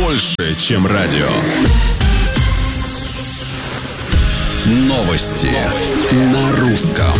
больше, чем радио. Новости на русском.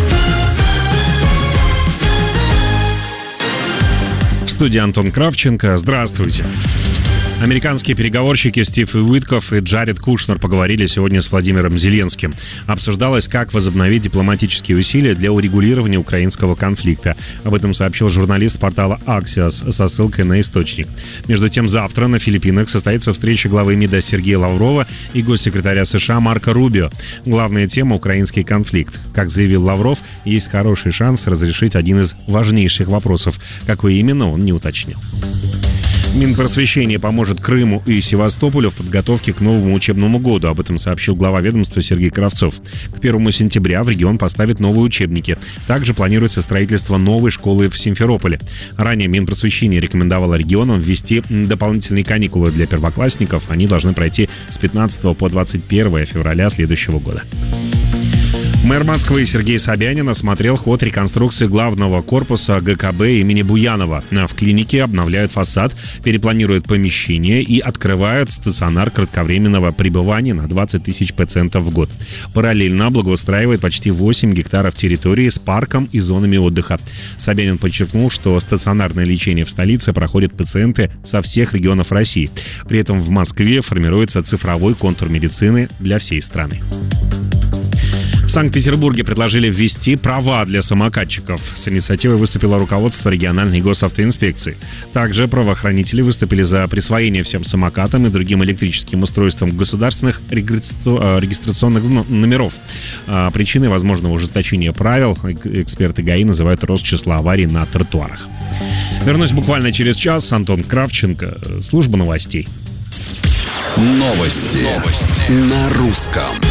В студии Антон Кравченко. Здравствуйте. Американские переговорщики Стив Уитков и Джаред Кушнер поговорили сегодня с Владимиром Зеленским. Обсуждалось, как возобновить дипломатические усилия для урегулирования украинского конфликта. Об этом сообщил журналист портала Axios со ссылкой на источник. Между тем, завтра на Филиппинах состоится встреча главы МИДа Сергея Лаврова и госсекретаря США Марко Рубио. Главная тема — украинский конфликт. Как заявил Лавров, есть хороший шанс разрешить один из важнейших вопросов. Какой именно, он не уточнил. Минпросвещение поможет Крыму и Севастополю в подготовке к новому учебному году. Об этом сообщил глава ведомства Сергей Кравцов. К 1 сентября в регион поставят новые учебники. Также планируется строительство новой школы в Симферополе. Ранее Минпросвещение рекомендовало регионам ввести дополнительные каникулы для первоклассников. Они должны пройти с 15 по 21 февраля следующего года. Мэр Москвы Сергей Собянин осмотрел ход реконструкции главного корпуса ГКБ имени Буянова. В клинике обновляют фасад, перепланируют помещение и открывают стационар кратковременного пребывания на 20 тысяч пациентов в год. Параллельно благоустраивает почти 8 гектаров территории с парком и зонами отдыха. Собянин подчеркнул, что стационарное лечение в столице проходят пациенты со всех регионов России. При этом в Москве формируется цифровой контур медицины для всей страны. В Санкт-Петербурге предложили ввести права для самокатчиков. С инициативой выступило руководство региональной госавтоинспекции. Также правоохранители выступили за присвоение всем самокатам и другим электрическим устройствам государственных регистрационных номеров. Причиной возможного ужесточения правил эксперты ГАИ называют рост числа аварий на тротуарах. Вернусь буквально через час. Антон Кравченко, служба новостей. Новости на русском.